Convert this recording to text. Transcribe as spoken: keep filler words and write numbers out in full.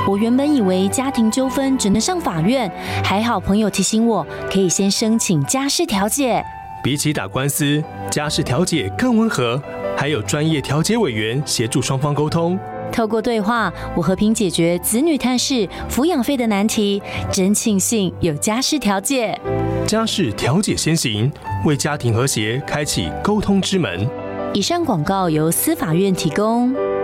我原本以为家庭纠纷只能上法院，还好朋友提醒我，可以先申请家事调解。 比起打官司，家事调解更温和，还有专业调解委员协助双方沟通。 透过对话，我和平解决子女探视、抚养费的难题，真庆幸有家事调解。 家事调解先行，为家庭和谐开启沟通之门。 以上广告由司法院提供。